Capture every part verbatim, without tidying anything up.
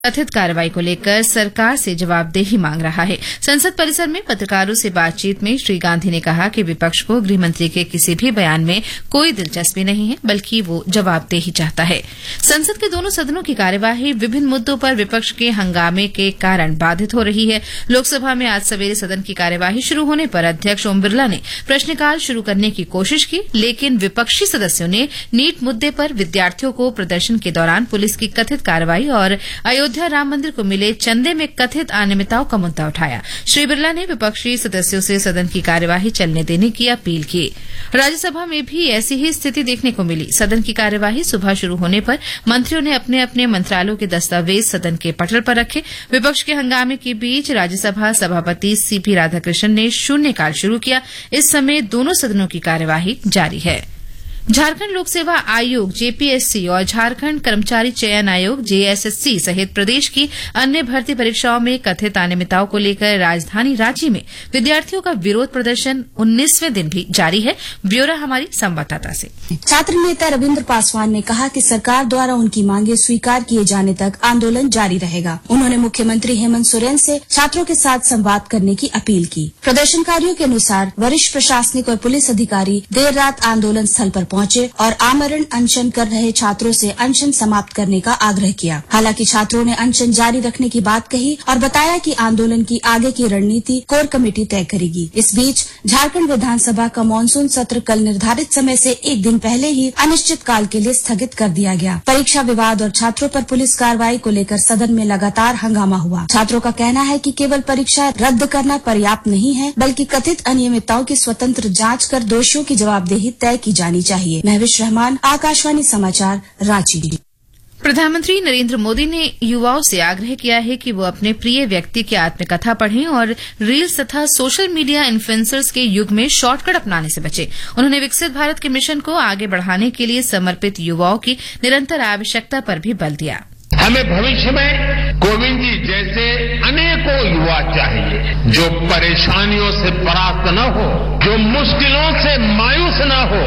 कथित कार्रवाई को लेकर सरकार से जवाबदेही मांग रहा है। संसद परिसर में पत्रकारों से बातचीत में श्री गांधी ने कहा कि विपक्ष को गृहमंत्री के किसी भी बयान में कोई दिलचस्पी नहीं है, बल्कि वो जवाबदेही चाहता है। संसद के दोनों सदनों की कार्यवाही विभिन्न मुद्दों पर विपक्ष के हंगामे के कारण बाधित हो रही है। लोकसभा में आज सवेरे सदन की कार्यवाही शुरू होने पर अध्यक्ष ओम बिरला ने प्रश्नकाल शुरू करने की कोशिश की, लेकिन विपक्षी सदस्यों ने नीट मुद्दे पर विद्यार्थियों को प्रदर्शन के दौरान पुलिस की कथित कार्रवाई और अयोध्या राम मंदिर को मिले चंदे में कथित अनियमितताओं का मुद्दा उठाया। श्री बिरला ने विपक्षी सदस्यों से सदन की कार्यवाही चलने देने की अपील की। राज्यसभा में भी ऐसी ही स्थिति देखने को मिली। सदन की कार्यवाही सुबह शुरू होने पर मंत्रियों ने अपने अपने मंत्रालयों के दस्तावेज सदन के पटल पर रखे। विपक्ष के हंगामे के बीच राज्यसभा सभापति सीपी राधाकृष्णन ने शून्यकाल शुरू किया। इस समय दोनों सदनों की कार्यवाही जारी है। झारखंड लोक सेवा आयोग जेपीएससी और झारखंड कर्मचारी चयन आयोग जेएसएससी सहित प्रदेश की अन्य भर्ती परीक्षाओं में कथित अनियमितताओं को लेकर राजधानी रांची में विद्यार्थियों का विरोध प्रदर्शन उन्नीसवें दिन भी जारी है। ब्यौरा हमारी संवाददाता से। छात्र नेता रविन्द्र पासवान ने कहा कि सरकार द्वारा उनकी मांगे स्वीकार किए जाने तक आंदोलन जारी रहेगा। उन्होंने मुख्यमंत्री हेमंत सोरेन से छात्रों के साथ संवाद करने की अपील की। प्रदर्शनकारियों के अनुसार वरिष्ठ प्रशासनिक और पुलिस अधिकारी देर रात आंदोलन स्थल पर पहुंचे और आमरण अनशन कर रहे छात्रों से अनशन समाप्त करने का आग्रह किया। हालांकि छात्रों ने अनशन जारी रखने की बात कही और बताया कि आंदोलन की आगे की रणनीति कोर कमेटी तय करेगी। इस बीच झारखंड विधानसभा का मानसून सत्र कल निर्धारित समय से एक दिन पहले ही अनिश्चित काल के लिए स्थगित कर दिया गया। परीक्षा विवाद और छात्रों पर पुलिस कार्रवाई को लेकर सदन में लगातार हंगामा हुआ। छात्रों का कहना है कि केवल परीक्षा रद्द करना पर्याप्त नहीं है, बल्कि कथित अनियमितताओं की स्वतंत्र जांच कर दोषियों की जवाबदेही तय की जानी चाहिए। महविश रहमान, आकाशवाणी समाचार, रांची। प्रधानमंत्री नरेंद्र मोदी ने युवाओं से आग्रह किया है कि वो अपने प्रिय व्यक्ति की आत्मकथा पढ़ें और रील्स तथा सोशल मीडिया इन्फ्लुएंसर्स के युग में शॉर्टकट अपनाने से बचें। उन्होंने विकसित भारत के मिशन को आगे बढ़ाने के लिए समर्पित युवाओं की निरंतर आवश्यकता पर भी बल दिया। हमें भविष्य में कोविंद जी जैसे अनेकों युवा चाहिए, जो परेशानियों से परास्त न हो, जो मुश्किलों से मायूस न हो,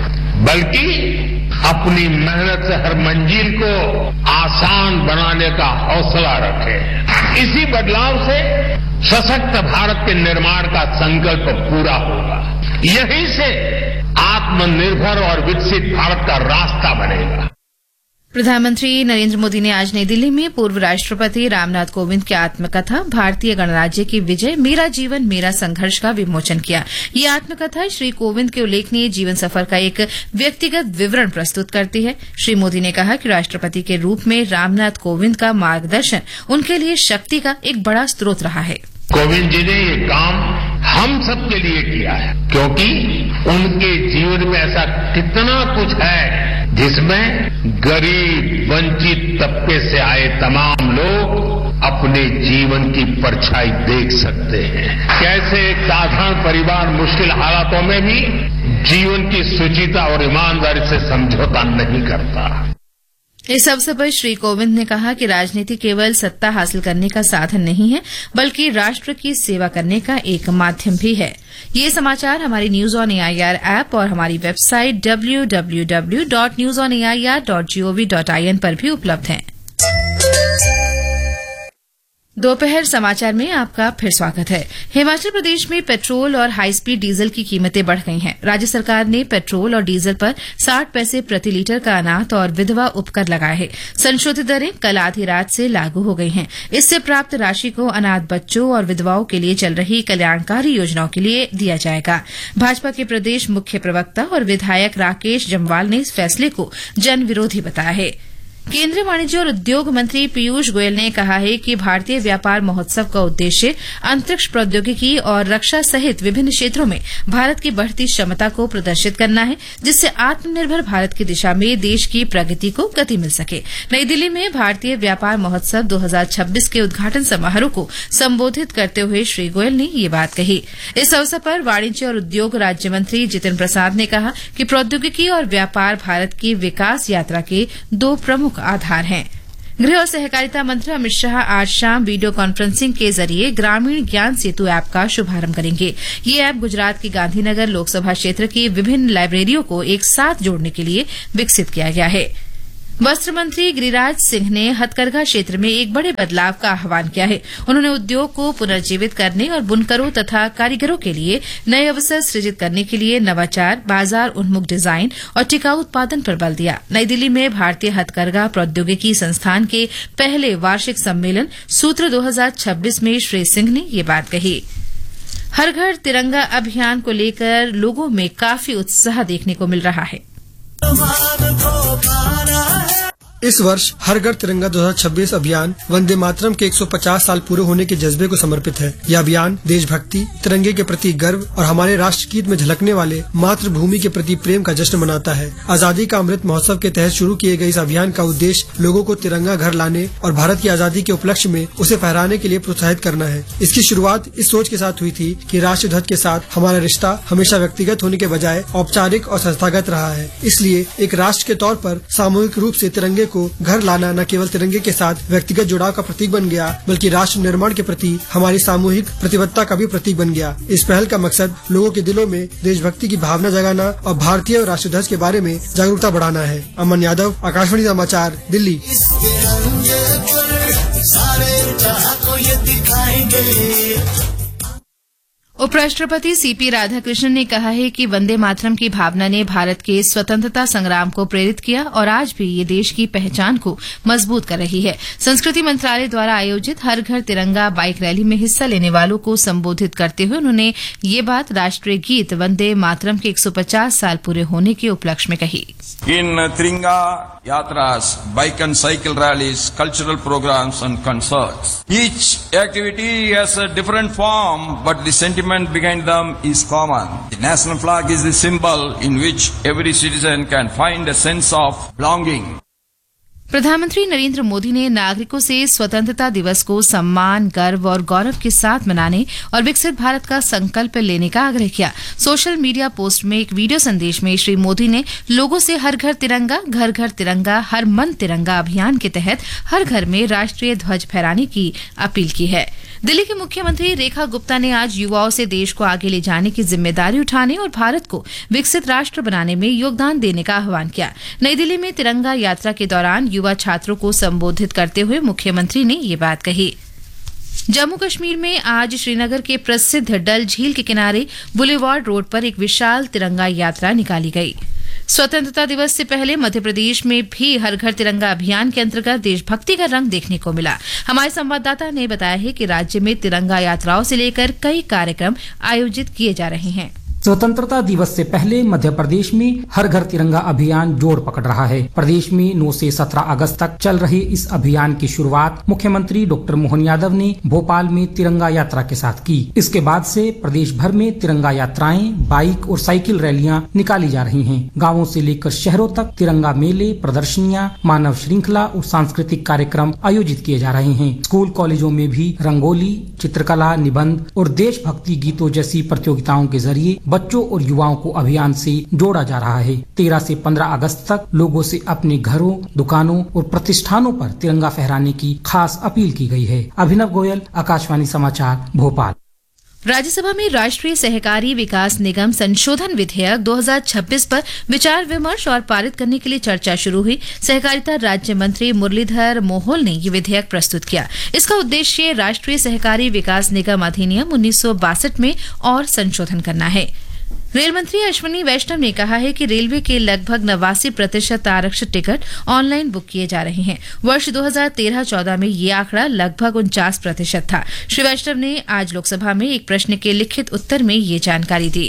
बल्कि अपनी मेहनत से हर मंजिल को आसान बनाने का हौसला रखे। इसी बदलाव से सशक्त भारत के निर्माण का संकल्प पूरा होगा। यहीं से आत्मनिर्भर और विकसित भारत का रास्ता बनेगा। प्रधानमंत्री नरेंद्र मोदी ने आज नई दिल्ली में पूर्व राष्ट्रपति रामनाथ कोविंद की आत्मकथा भारतीय गणराज्य की विजय, मेरा जीवन मेरा संघर्ष का विमोचन किया। ये आत्मकथा श्री कोविंद के उल्लेखनीय जीवन सफर का एक व्यक्तिगत विवरण प्रस्तुत करती है। श्री मोदी ने कहा कि राष्ट्रपति के रूप में रामनाथ कोविंद का मार्गदर्शन उनके लिए शक्ति का एक बड़ा स्रोत रहा है। कोविंद जी ने ये काम हम सबके लिए किया है, क्योंकि उनके जीवन में ऐसा कितना कुछ है जिसमें गरीब वंचित तबके से आए तमाम लोग अपने जीवन की परछाई देख सकते हैं। कैसे एक साधारण परिवार मुश्किल हालातों में भी जीवन की शुचिता और ईमानदारी से समझौता नहीं करता। इस अवसर पर श्री कोविंद ने कहा कि राजनीति केवल सत्ता हासिल करने का साधन नहीं है, बल्कि राष्ट्र की सेवा करने का एक माध्यम भी है। ये समाचार हमारी न्यूज ऑन एआईआर ऐप और हमारी website W W W dot news on AIR dot gov dot IN पर भी उपलब्ध हैं। दोपहर समाचार में आपका फिर स्वागत है। हिमाचल प्रदेश में पेट्रोल और हाई स्पीड डीजल की कीमतें बढ़ गई हैं। राज्य सरकार ने पेट्रोल और डीजल पर साठ पैसे प्रति लीटर का अनाथ और विधवा उपकर लगाया है। संशोधित दरें कल आधी रात से लागू हो गई हैं। इससे प्राप्त राशि को अनाथ बच्चों और विधवाओं के लिए चल रही कल्याणकारी योजनाओं के लिए दिया जाएगा। भाजपा के प्रदेश मुख्य प्रवक्ता और विधायक राकेश जम्वाल ने इस फैसले को जन विरोधी बताया है। केंद्रीय वाणिज्य और उद्योग मंत्री पीयूष गोयल ने कहा है कि भारतीय व्यापार महोत्सव का उद्देश्य अंतरिक्ष प्रौद्योगिकी और रक्षा सहित विभिन्न क्षेत्रों में भारत की बढ़ती क्षमता को प्रदर्शित करना है, जिससे आत्मनिर्भर भारत की दिशा में देश की प्रगति को गति मिल सके। नई दिल्ली में भारतीय व्यापार महोत्सव दो हजार छब्बीस के उद्घाटन समारोह को संबोधित करते हुए श्री गोयल ने ये बात कही। इस अवसर पर वाणिज्य और उद्योग राज्य मंत्री जितिन प्रसाद ने कहा कि प्रौद्योगिकी और व्यापार भारत की विकास यात्रा के दो प्रमुख आधार हैं। गृह और सहकारिता मंत्री अमित शाह आज शाम वीडियो कॉन्फ्रेंसिंग के जरिए ग्रामीण ज्ञान सेतु ऐप का शुभारंभ करेंगे। ये ऐप गुजरात की गांधीनगर लोकसभा क्षेत्र की विभिन्न लाइब्रेरियों को एक साथ जोड़ने के लिए विकसित किया गया है। वस्त्र मंत्री गिरिराज सिंह ने हथकरघा क्षेत्र में एक बड़े बदलाव का आह्वान किया है। उन्होंने उद्योग को पुनर्जीवित करने और बुनकरों तथा कारीगरों के लिए नए अवसर सृजित करने के लिए नवाचार, बाजार उन्मुख डिजाइन और टिकाऊ उत्पादन पर बल दिया। नई दिल्ली में भारतीय हथकरघा प्रौद्योगिकी संस्थान के पहले वार्षिक सम्मेलन सूत्र दो हजार छब्बीस में श्री सिंह ने ये बात कही। हर घर तिरंगा अभियान को लेकर लोगों में काफी उत्साह देखने को मिल रहा है। इस वर्ष हर घर तिरंगा दो हजार छब्बीस अभियान वंदे मातरम के एक सौ पचास साल पूरे होने के जज्बे को समर्पित है। यह अभियान देशभक्ति, तिरंगे के प्रति गर्व और हमारे राष्ट्रगीत में झलकने वाले मातृभूमि के प्रति प्रेम का जश्न मनाता है। आजादी का अमृत महोत्सव के तहत शुरू किए गए इस अभियान का उद्देश्य लोगों को तिरंगा घर लाने और भारत की आजादी के उपलक्ष्य में उसे फहराने के लिए प्रोत्साहित करना है। इसकी शुरुआत इस सोच के साथ हुई थी कि राष्ट्र ध्वज के साथ हमारा रिश्ता हमेशा व्यक्तिगत होने के बजाय औपचारिक और संस्थागत रहा है। इसलिए एक राष्ट्र के तौर पर सामूहिक रूप से तिरंगे को घर लाना न केवल तिरंगे के साथ व्यक्तिगत जुड़ाव का प्रतीक बन गया, बल्कि राष्ट्र निर्माण के प्रति हमारी सामूहिक प्रतिबद्धता का भी प्रतीक बन गया। इस पहल का मकसद लोगों के दिलों में देशभक्ति की भावना जगाना और भारतीय राष्ट्र ध्वज के बारे में जागरूकता बढ़ाना है। अमन यादव, आकाशवाणी समाचार, दिल्ली। उपराष्ट्रपति सीपी राधाकृष्णन ने कहा है कि वंदे मातरम की भावना ने भारत के स्वतंत्रता संग्राम को प्रेरित किया और आज भी ये देश की पहचान को मजबूत कर रही है। संस्कृति मंत्रालय द्वारा आयोजित हर घर तिरंगा बाइक रैली में हिस्सा लेने वालों को संबोधित करते हुए उन्होंने ये बात राष्ट्रीय गीत वंदे मातरम के एक सौ पचास साल पूरे होने के उपलक्ष्य में कही। In Tiringa Yatras, bike and cycle rallies, cultural programs and concerts. Each activity has a different form, but the sentiment behind them is common. The national flag is the symbol in which every citizen can find a sense of belonging. प्रधानमंत्री नरेंद्र मोदी ने नागरिकों से स्वतंत्रता दिवस को सम्मान, गर्व और गौरव के साथ मनाने और विकसित भारत का संकल्प लेने का आग्रह किया। सोशल मीडिया पोस्ट में एक वीडियो संदेश में श्री मोदी ने लोगों से हर घर तिरंगा, घर घर तिरंगा, हर मन तिरंगा अभियान के तहत हर घर में राष्ट्रीय ध्वज फहराने की अपील की है। दिल्ली की मुख्यमंत्री रेखा गुप्ता ने आज युवाओं से देश को आगे ले जाने की जिम्मेदारी उठाने और भारत को विकसित राष्ट्र बनाने में योगदान देने का आह्वान किया। नई दिल्ली में तिरंगा यात्रा के दौरान युवा छात्रों को संबोधित करते हुए मुख्यमंत्री ने ये बात कही। जम्मू कश्मीर में आज श्रीनगर के प्रसिद्ध डल झील के किनारे बुलेवार्ड रोड पर एक विशाल तिरंगा यात्रा निकाली गई। स्वतंत्रता दिवस से पहले मध्य प्रदेश में भी हर घर तिरंगा अभियान के अंतर्गत देशभक्ति का रंग देखने को मिला। हमारे संवाददाता ने बताया है कि राज्य में तिरंगा यात्राओं से लेकर कई कार्यक्रम आयोजित किए जा रहे हैं। स्वतंत्रता दिवस से पहले मध्य प्रदेश में हर घर तिरंगा अभियान जोर पकड़ रहा है। प्रदेश में नौ से सत्रह अगस्त तक चल रहे इस अभियान की शुरुआत मुख्यमंत्री डॉक्टर मोहन यादव ने भोपाल में तिरंगा यात्रा के साथ की। इसके बाद से प्रदेश भर में तिरंगा यात्राएं, बाइक और साइकिल रैलियां निकाली जा रही हैं। गांवों से लेकर शहरों तक तिरंगा मेले, प्रदर्शनियां, मानव श्रृंखला और सांस्कृतिक कार्यक्रम आयोजित किए जा रहे हैं। स्कूल कॉलेजों में भी रंगोली, चित्रकला, निबंध और देशभक्ति गीतों जैसी प्रतियोगिताओं के जरिए बच्चों और युवाओं को अभियान से जोड़ा जा रहा है। तेरह से पंद्रह अगस्त तक लोगों से अपने घरों, दुकानों और प्रतिष्ठानों पर तिरंगा फहराने की खास अपील की गई है। अभिनव गोयल, आकाशवाणी समाचार, भोपाल। राज्यसभा में राष्ट्रीय सहकारी विकास निगम संशोधन विधेयक दो हजार छब्बीस पर विचार विमर्श और पारित करने के लिए चर्चा शुरू हुई। सहकारिता राज्य मंत्री मुरलीधर मोहोल ने ये विधेयक प्रस्तुत किया। इसका उद्देश्य राष्ट्रीय सहकारी विकास निगम अधिनियम उन्नीस सौ बासठ में और संशोधन करना है। रेल मंत्री अश्विनी वैष्णव ने कहा है कि रेलवे के लगभग नवासी प्रतिशत आरक्षित टिकट ऑनलाइन बुक किए जा रहे हैं। वर्ष दो हजार तेरह चौदह में ये आंकड़ा लगभग उनचास प्रतिशत था। श्री वैष्णव ने आज लोकसभा में एक प्रश्न के लिखित उत्तर में ये जानकारी दी।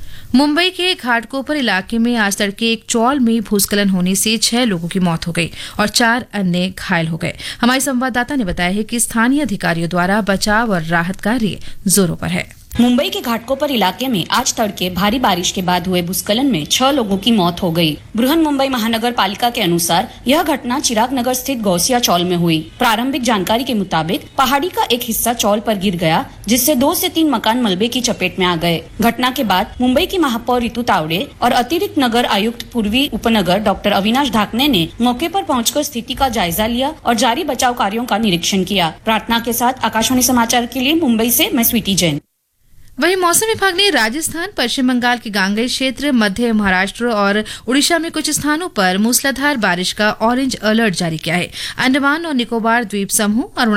मुंबई के घाटकोपर इलाके में आज तड़के एक चौल में भूस्खलन होने से छह लोगों की मौत हो गई और चार अन्य घायल हो गए। हमारे संवाददाता ने बताया है कि स्थानीय अधिकारियों द्वारा बचाव और राहत कार्य जोरों पर है। मुंबई के घाटकोपर इलाके में आज तड़के भारी बारिश के बाद हुए भूस्खलन में छह लोगों की मौत हो गई। बृहन मुंबई महानगर पालिका के अनुसार यह घटना चिराग नगर स्थित गौसिया चौल में हुई। प्रारंभिक जानकारी के मुताबिक पहाड़ी का एक हिस्सा चौल पर गिर गया, जिससे दो से तीन मकान मलबे की चपेट में आ गए। घटना के बाद मुंबई की महापौर रितु तावड़े और अतिरिक्त नगर आयुक्त पूर्वी उपनगर डॉक्टर अविनाश ढाकने ने मौके पर पहुंचकर स्थिति का जायजा लिया और जारी बचाव कार्यों का निरीक्षण किया। प्रार्थना के साथ आकाशवाणी समाचार के लिए मुंबई से मैं स्वीटी जैन। वहीं मौसम विभाग ने राजस्थान, पश्चिम बंगाल के गांगेय क्षेत्र, मध्य महाराष्ट्र और उड़ीसा में कुछ स्थानों पर मूसलाधार बारिश का ऑरेंज अलर्ट जारी किया है। अंडमान और निकोबार द्वीप समूह और